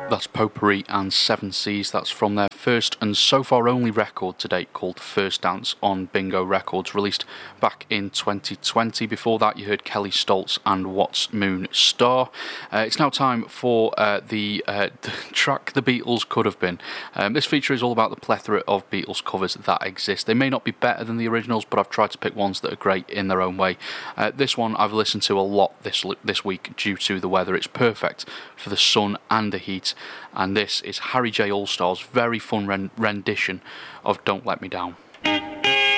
That's Potpourri and Seven Seas. That's from their first and so far only record to date called First Dance on Bingo Records, released back in 2020. Before that, you heard Kelly Stoltz and What's Moon Star. It's now time for the track The Beatles Could Have Been. This feature is all about the plethora of Beatles covers that exist. They may not be better than the originals, but I've tried to pick ones that are great in their own way. This one I've listened to a lot this week due to the weather. It's perfect for the sun and the heat. And this is Harry J. All-Star's very fun rendition of Don't Let Me Down.